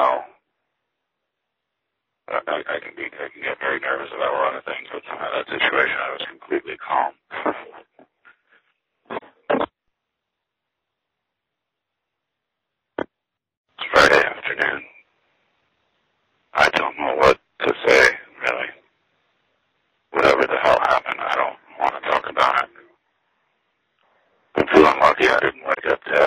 somehow I can get very nervous about a lot of things, but somehow that situation I was completely calm. It's Friday afternoon. I don't know what to say, really. Whatever the hell happened, I don't want to talk about it.